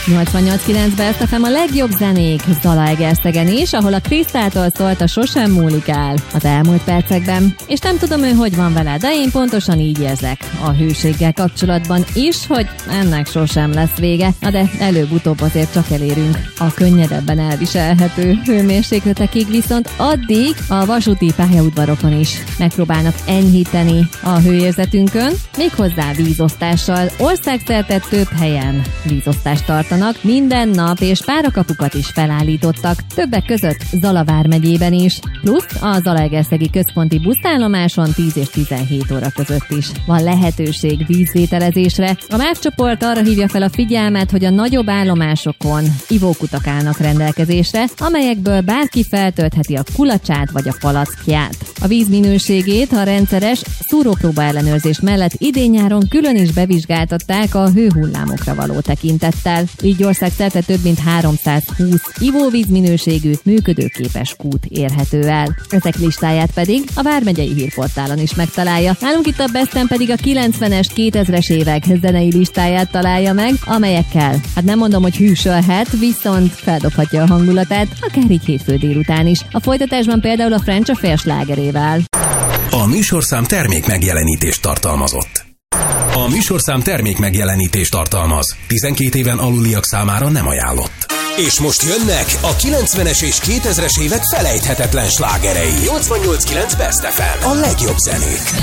88.9 Best FM a legjobb zenék Zalaegerszegen is, ahol a Krisztától szólt a Sosem múlik el az elmúlt percekben. És nem tudom ő, hogy van vele, de én pontosan így érzek a hőséggel kapcsolatban is, hogy ennek sosem lesz vége. Na de előbb-utóbb azért csak elérünk a könnyedebben elviselhető hőmérsékletekig, viszont addig a vasúti pályaudvarokon is megpróbálnak enyhíteni a hőérzetünkön, méghozzá vízosztással. Országszerte több helyen vízosztást tartanak minden nap, és párakapukat is felállítottak, többek között Zala vármegyében is, plusz a Zalaegerszegi központi buszállomáson 10 és 17 óra között is van lehetőség vízvételezésre. A MÁV csoport arra hívja fel a figyelmet, hogy a nagyobb állomásokon ivókutak állnak rendelkezésre, amelyekből bárki feltöltheti a kulacsát vagy a palackját. A víz minőségét a rendszeres szúrópróba ellenőrzés mellett idén-nyáron külön is bevizsgáltatták a hőhullámokra való tekintettel. Így országszerte több mint 320 ivóvíz minőségű, működőképes kút érhető el. Ezek listáját pedig a Vármegyei Hírportálon is megtalálja. Nálunk itt a Besten pedig a 90-es, 2000-es évek zenei listáját találja meg, amelyekkel, hát nem mondom, hogy hűsölhet, viszont feldobhatja a hangulatát, akár így hétfő délután is. A folytatásban például a French Affair slágerével. A műsorszám termék megjelenítést tartalmazott. A műsorszám termék megjelenítést tartalmaz. 12 éven aluliak számára nem ajánlott. És most jönnek a 90-es és 2000-es évek felejthetetlen slágerei. 88.9 Best FM. A legjobb zenék.